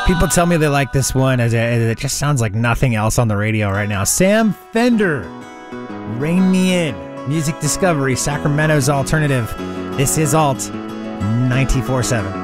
People tell me they like this one as it just sounds like nothing else on the radio right now. Sam Fender, Rein Me In. Music Discovery, Sacramento's alternative. This is Alt 94.7.